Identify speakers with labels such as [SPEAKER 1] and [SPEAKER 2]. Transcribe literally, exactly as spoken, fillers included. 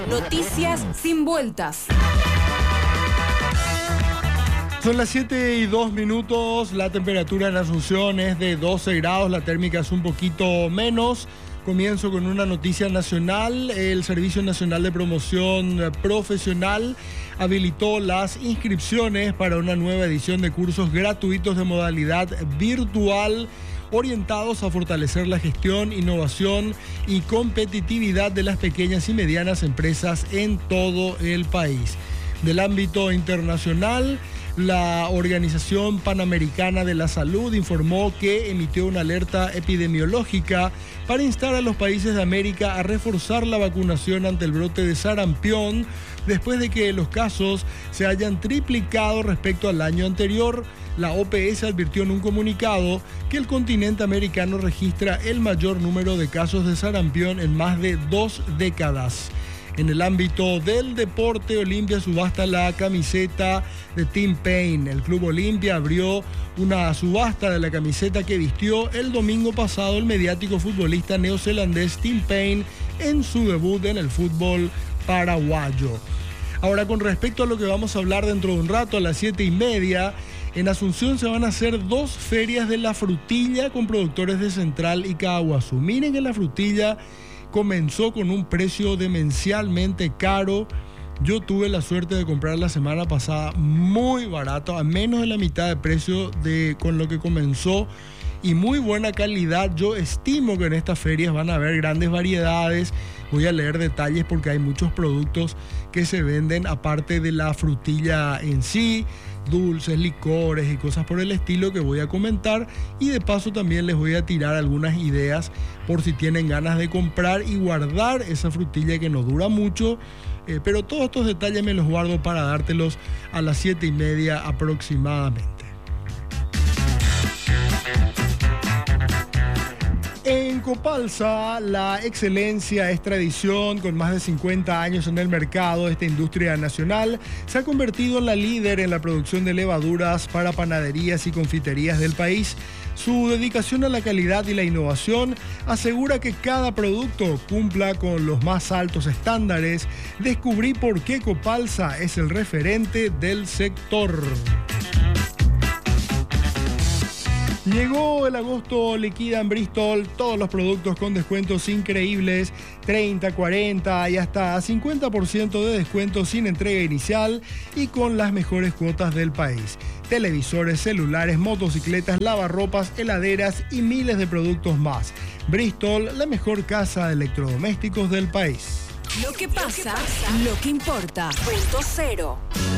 [SPEAKER 1] Noticias sin vueltas.
[SPEAKER 2] Son las siete y dos minutos, la temperatura en Asunción es de doce grados, la térmica es un poquito menos. Comienzo con una noticia nacional. El Servicio Nacional de Promoción Profesional habilitó las inscripciones para una nueva edición de cursos gratuitos de modalidad virtual orientados a fortalecer la gestión, innovación y competitividad de las pequeñas y medianas empresas en todo el país. Del ámbito internacional, la Organización Panamericana de la Salud informó que emitió una alerta epidemiológica para instar a los países de América a reforzar la vacunación ante el brote de sarampión después de que los casos se hayan triplicado respecto al año anterior. La O P S advirtió en un comunicado que el continente americano registra el mayor número de casos de sarampión en más de dos décadas. En el ámbito del deporte, Olimpia subasta la camiseta de Tim Payne. El Club Olimpia abrió una subasta de la camiseta que vistió el domingo pasado el mediático futbolista neozelandés Tim Payne en su debut en el fútbol paraguayo. Ahora, con respecto a lo que vamos a hablar dentro de un rato, a las siete y media, en Asunción se van a hacer dos ferias de la frutilla con productores de Central y Caaguazú. Miren que la frutilla comenzó con un precio demencialmente caro. Yo tuve la suerte de comprar la semana pasada muy barato, a menos de la mitad de precio de con lo que comenzó, y muy buena calidad. Yo estimo que en estas ferias van a haber grandes variedades. Voy a leer detalles porque hay muchos productos que se venden aparte de la frutilla en sí, dulces, licores y cosas por el estilo que voy a comentar, y de paso también les voy a tirar algunas ideas por si tienen ganas de comprar y guardar esa frutilla que no dura mucho, eh, pero todos estos detalles me los guardo para dártelos a las siete y media aproximadamente. En Copalsa, la excelencia es tradición. Con más de cincuenta años en el mercado, esta industria nacional se ha convertido en la líder en la producción de levaduras para panaderías y confiterías del país. Su dedicación a la calidad y la innovación asegura que cada producto cumpla con los más altos estándares. Descubrí por qué Copalsa es el referente del sector. Llegó el agosto liquida en Bristol, todos los productos con descuentos increíbles, treinta, cuarenta y hasta cincuenta por ciento de descuento sin entrega inicial y con las mejores cuotas del país. Televisores, celulares, motocicletas, lavarropas, heladeras y miles de productos más. Bristol, la mejor casa de electrodomésticos del país.
[SPEAKER 1] Lo que pasa, lo que importa. Punto cero.